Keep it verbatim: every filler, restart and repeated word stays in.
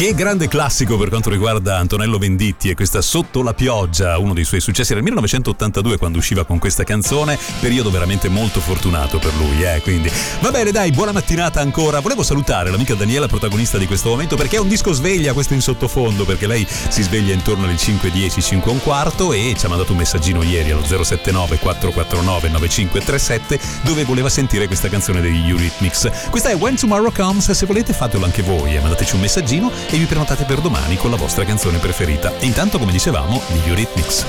Che grande classico per quanto riguarda Antonello Venditti e questa Sotto la pioggia, uno dei suoi successi nel millenovecentottantadue quando usciva con questa canzone, periodo veramente molto fortunato per lui, eh, quindi va bene, dai, buona mattinata ancora. Volevo salutare l'amica Daniela, protagonista di questo momento, perché è un disco sveglia questo in sottofondo, perché lei si sveglia intorno alle cinque e dieci, cinque e un quarto, e ci ha mandato un messaggino ieri allo zero sette nove quattro quattro nove nove cinque tre sette dove voleva sentire questa canzone degli Eurythmics. Questa è When Tomorrow Comes, se volete fatelo anche voi e mandateci un messaggino e vi prenotate per domani con la vostra canzone preferita. E intanto, come dicevamo, gli Eurythmics.